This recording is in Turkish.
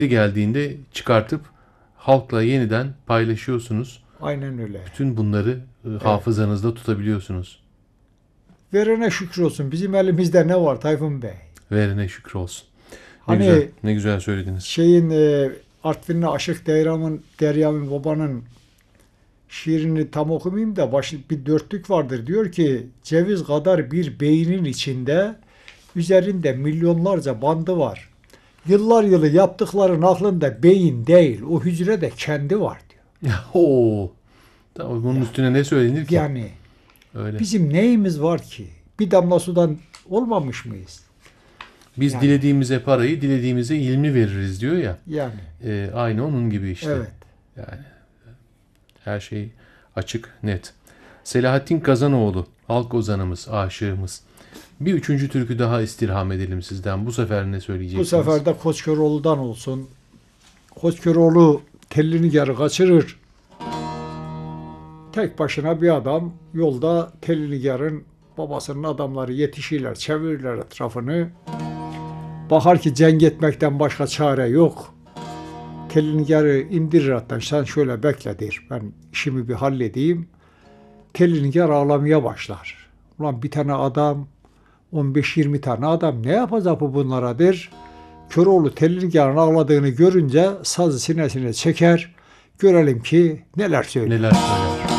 geldiğinde çıkartıp halkla yeniden paylaşıyorsunuz. Aynen öyle. Bütün bunları hafızanızda tutabiliyorsunuz. Verene şükür olsun. Bizim elimizde ne var Tayfun Bey? Verene şükür olsun. Ne Hani güzel, ne güzel söylediniz. Artvinli Aşık Deryamin Baba'nın şiirini tam okumayayım da bir dörtlük vardır. Diyor ki ceviz kadar bir beynin içinde üzerinde milyonlarca bandı var. Yıllar yılı yaptıkların aklında beyin değil, o hücrede kendi var diyor. Oo. Tamam, bunun üstüne ne söylenir ki? Yani Öyle. bizim neyimiz var ki? Bir damla sudan olmamış mıyız? Biz Yani. dilediğimize parayı, dilediğimize ilmi veririz diyor ya. Yani. Aynı onun gibi işte. Evet. Yani her şey açık, net. Selahattin Kazanoğlu, halk ozanımız, aşığımız. Bir üçüncü türkü daha istirham edelim sizden. Bu sefer ne Bu söyleyeceksiniz? sefer de Koçköroğlu'dan olsun. Koçköroğlu tellini geri kaçırır. Tek başına bir adam yolda telini yarın babasının adamları yetişirler, çevirirler etrafını. Bakar ki cenk etmekten başka çare yok. Telini geri indirir hatta sen şöyle bekle der. Ben işimi bir halledeyim. Telini geri ağlamaya başlar. Ulan bir tane adam, 15-20 tane adam ne yapacak bu bunlara der. Köroğlu telini geri ağladığını görünce sazı sinesine çeker. Görelim ki neler söylüyor. Neler söylüyor?